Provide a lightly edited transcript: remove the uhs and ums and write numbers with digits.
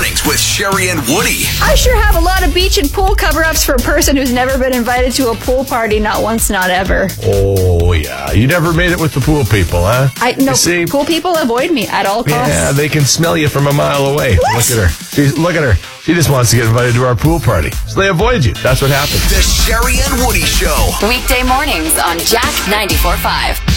Mornings with Sherry and Woody. I sure have a lot of beach and pool cover-ups for a person who's never been invited to a pool party, not once, not ever. Oh, yeah. You never made it with the pool people, huh? No, see? pool people avoid me at all costs. Yeah, they can smell you from a mile away. What? Look at her. Look at her. She just wants to get invited to our pool party. So they avoid you. That's what happens. The Sherry and Woody Show. Weekday mornings on Jack 94.5.